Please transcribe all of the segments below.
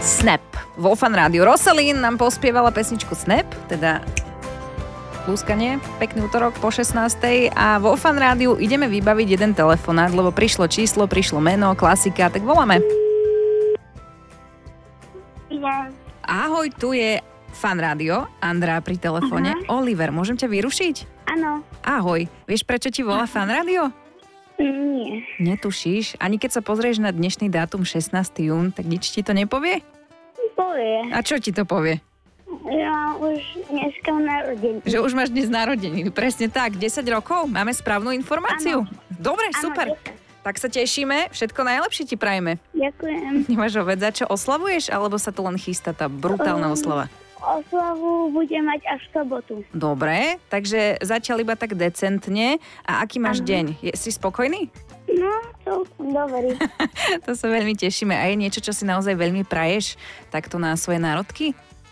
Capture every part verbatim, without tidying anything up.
Snap. Vo Fan Rádiu. Rosalín nám pospievala pesničku Snap, teda lúskanie, pekný útorok po šestnástej a vo Fan Rádiu ideme vybaviť jeden telefonát, lebo prišlo číslo, prišlo meno, klasika, tak voláme. Ja. Ahoj, tu je Fan Rádio, Andrá pri telefóne. Uh-huh. Oliver, môžem ťa vyrušiť? Áno. Ahoj, vieš prečo ti volá Fan Rádio? Nie. Netušíš? Ani keď sa pozrieš na dnešný dátum šestnásteho júna, tak nič ti to nepovie? Povie. A čo ti to povie? Ja už dneska narodení. Že už máš dnes narodeniny, presne tak. desať rokov? Máme správnu informáciu? Áno. Dobre, Áno, super. desať. Tak sa tešíme, všetko najlepšie ti prajeme. Ďakujem. Nemáš hoved, za čo oslavuješ, alebo sa to len chystá tá brutálna Um, oslava? Oslavu bude mať až v sobotu. Dobre, takže zatiaľ iba tak decentne. A aký máš Áno. deň? Je, si spokojný? No, to dobrý. To sa veľmi tešíme. A je niečo, čo si naozaj veľmi praješ takto na svoje národky?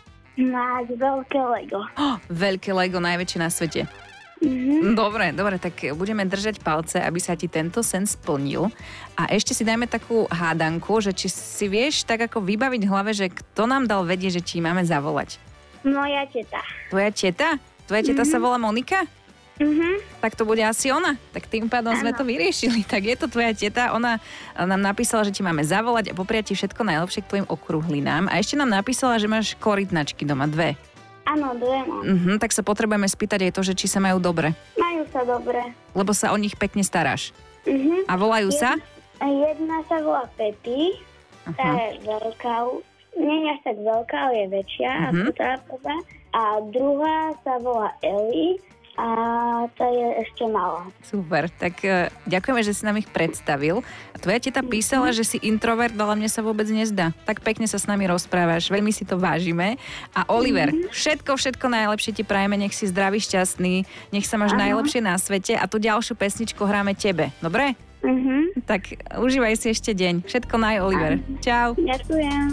Mať veľké Lego. Oh, veľké Lego, najväčšie na svete. Mhm. Dobre, dobre, tak budeme držať palce, aby sa ti tento sen splnil. A ešte si dajme takú hádanku, že či si vieš tak ako vybaviť v hlave, že kto nám dal vedieť, že ti máme zavolať. Moja teta. Tvoja teta? Tvoja teta Mhm. sa volá Monika? Mhm. Tak to bude asi ona. Tak tým pádom sme Áno. to vyriešili. Tak je to tvoja teta. Ona nám napísala, že ti máme zavolať a popriať ti všetko najlepšie k tvojim okrúhlinám. A ešte nám napísala, že máš korytnačky doma, dve. Áno, dve mám. Mhm, tak sa potrebujeme spýtať aj to, že či sa majú dobre. Majú sa dobre. Lebo sa o nich pekne staráš. Mhm. A volajú sa? Jedna sa volá Pepi. Tá Aha. je veľká. Nie je až tak veľká, ale je väčšia Mhm. ako tá prvá. A druhá sa volá Eli. A tá je ešte malá. Super, tak uh, ďakujeme, že si nám ich predstavil. A tvoja teta písala, že si introvert, ale mne sa vôbec nezdá. Tak pekne sa s nami rozprávaš, veľmi si to vážime. A Oliver, všetko, všetko najlepšie ti prajeme, nech si zdravý, šťastný, nech sa máš Áno. najlepšie na svete a tú ďalšiu pesničku hráme tebe, dobre? Mhm. Tak užívaj si ešte deň. Všetko naj, Oliver. Čau. Ďakujem.